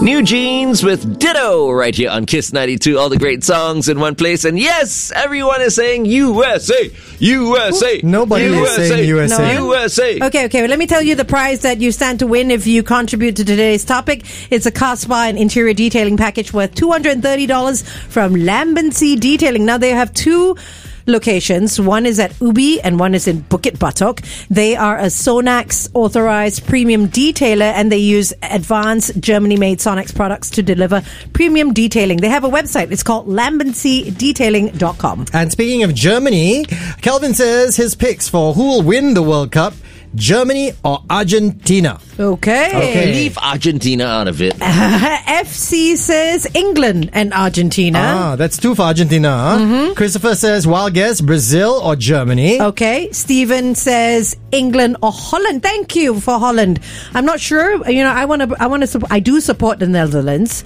New Jeans with Ditto right here on Kiss 92. All the great songs in one place. And yes, everyone is saying USA, USA. Nobody is saying USA. No. USA. Okay. Well, let me tell you the prize that you stand to win if you contribute to today's topic. It's a car spa and interior detailing package worth $230 from Lambency Detailing. Now, they have two locations. One is at Ubi and one is in Bukit Batok. They are a Sonax authorized premium detailer and they use advanced Germany-made Sonax products to deliver premium detailing. They have a website. It's called LambencyDetailing.com. And speaking of Germany, Kelvin says his picks for who will win the World Cup, Germany or Argentina. Okay. Leave Argentina out of it. FC says England and Argentina. That's two for Argentina. Huh? Christopher says, wild guess, Brazil or Germany. Okay. Stephen says England or Holland. Thank you for Holland. I'm not sure. You know, I do support the Netherlands,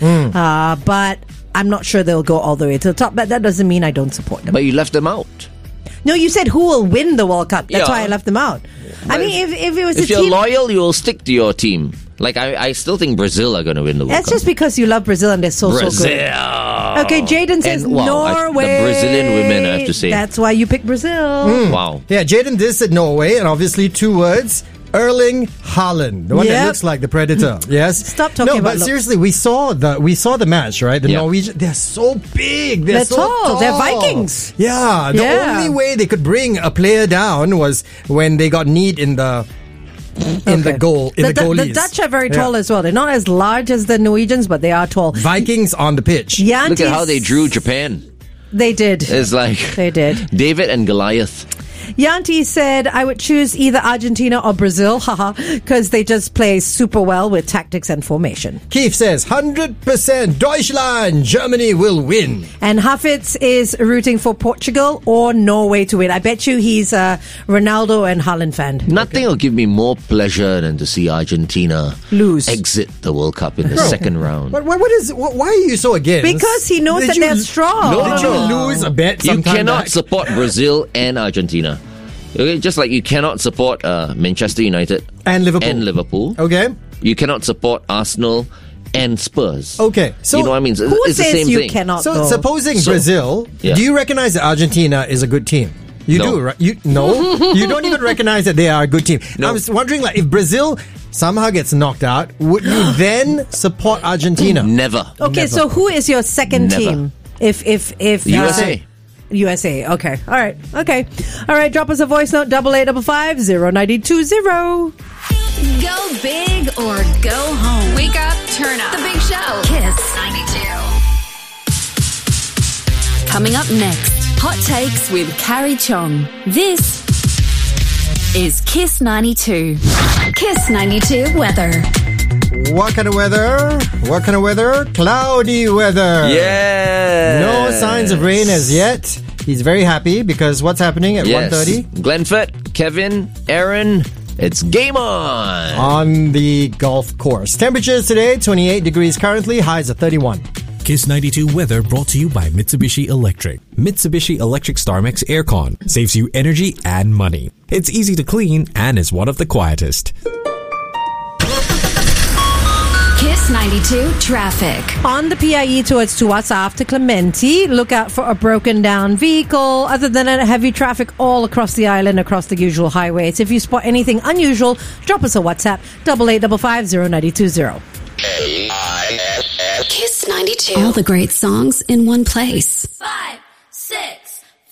but I'm not sure they'll go all the way to the top. But that doesn't mean I don't support them. But you left them out. No, you said who will win the World Cup. That's why I left them out. But I mean, if it was if a you're team, loyal, you will stick to your team. Like, I still think Brazil are going to win the World Cup. that's just because you love Brazil and they're so good. Okay, Jaden says Norway. The Brazilian women, I have to say. That's why you picked Brazil. Wow. Yeah, Jaden did say Norway, and obviously two words. Erling Haaland, the one that looks like the Predator. Yes. Stop talking about but seriously, we saw the match, right? The Norwegian, they're so big. They're so tall. They're Vikings. Yeah. The only way they could bring a player down was when they got kneed in the goal, the goalies. The Dutch are very tall as well. They're not as large as the Norwegians, but they are tall. Vikings on the pitch. Look at how they drew Japan. They did. It's like they did. David and Goliath. Yanti said, I would choose either Argentina or Brazil, because they just play super well with tactics and formation. Keith says, 100% Deutschland, Germany will win. And Hafitz is rooting for Portugal or Norway to win. I bet you he's a Ronaldo and Haaland fan. Nothing will give me more pleasure than to see Argentina exit the World Cup in the second round. But why are you so against? Because he knows that they're strong. Did you lose a bet sometime You cannot back? support Brazil and Argentina. Okay, just like you cannot support Manchester United and Liverpool. Okay. You cannot support Arsenal and Spurs. Okay. So you know what I mean? Who it's says the same you thing. cannot So go? supposing Brazil, do you recognize that Argentina is a good team? You do, right? You don't even recognize that they are a good team. No. I was wondering, like, if Brazil somehow gets knocked out, would you then support Argentina? Never. Okay, so who is your second team? If USA. USA. Okay. All right. Okay. All right. Drop us a voice note. 8855-0920. Go big or go home. Wake up, turn up. The Big Show. Kiss 92. Coming up next, Hot Takes with Carrie Chong. This is Kiss 92. Kiss 92 weather. What kind of weather? What kind of weather? Cloudy weather. Yeah. No signs of rain as yet. He's very happy because what's happening at 1:30? Glenford, Kevin, Aaron, it's game on. On the golf course. Temperatures today, 28 degrees currently. Highs are 31. Kiss 92 weather brought to you by Mitsubishi Electric. Mitsubishi Electric StarMax Aircon saves you energy and money. It's easy to clean and is one of the quietest. Kiss 92 traffic. On the PIE towards Tuasa after Clementi, look out for a broken down vehicle. Other than that, heavy traffic all across the island, across the usual highways. If you spot anything unusual, drop us a WhatsApp, 8855-0920. Kiss 92. All the great songs in one place.